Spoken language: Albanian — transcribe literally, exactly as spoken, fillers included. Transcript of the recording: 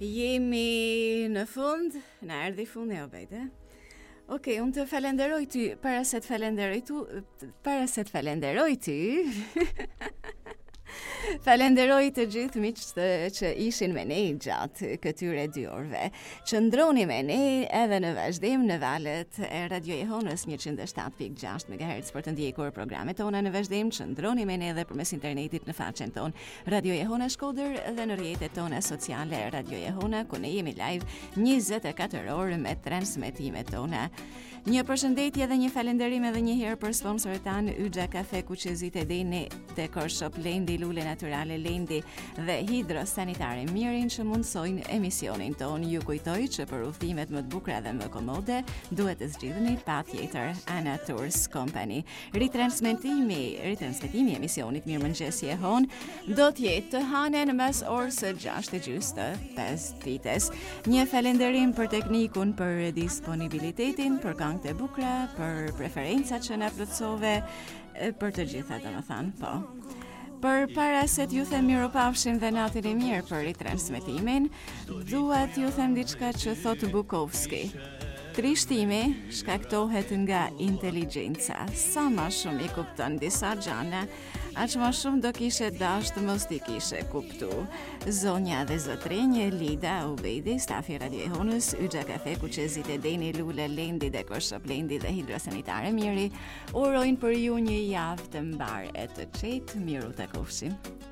Jemi në fund, na erdhi fundi o bejte. Okej, unë të falenderoj ty, para se të falenderoj tu, para se të falenderoj ty. Falenderoj të gjithë miqtë që ishin me ne gjatë këtyre dy orëve. Qëndroni me ne edhe në vazhdim në valët e Radio Jehonës njëqind e shtatë pikë gjashtë megahertz për të ndjekur programet tona në vazhdim. Qëndroni me ne edhe përmes internetit në faqen tonë Radio Jehona Shkodër dhe në rrjetet tona sociale Radio Jehona, ku ne jemi live njëzet e katër orë me transmetimet tona. Një përshëndetje dhe një falenderim edhe një herë për sponsorët tanë Yxha Kafe, Kuqezit e Deni, Decor Shop Lendi, Lule Naturale Lendi dhe Hidro Sanitare Mirin që mundsojnë emisionin ton. Ju kujtoj që për udhëtimet më të bukura dhe më komode duhet të zgjidhni patjetër Ana Tours Company. Ritransmetimi, ritransmetimi i emisionit Mirëmëngjes Jehon do të jetë të hanen mes orës së gjashtë e gjys të pesë ditës. Një falenderim për teknikun, për disponibilitetin, për këngët e bukura, për preferencat që na plotësove, për të gjitha domethënë, po. Për para se t'ju them miropafshim dhe natin e mirë për ritransmetimin, dua t'ju them diçka që thot Bukowski. Trishtimi shkaktohet nga inteligjenca. Sa më shumë i kupton disa gjëra, aq më shumë do kishe dash të mos t'i kishe kuptu. Zonja dhe zotrinj Lida Ubejdi, stafi Radio Jehonës, Yxha Kafe, Kuqezit e Deni, Lule Lendi, Decor Shop Lendi dhe Hidro Sanitare Miri, urojnë për ju një javë të mbar e të qetë. Miru takofshim.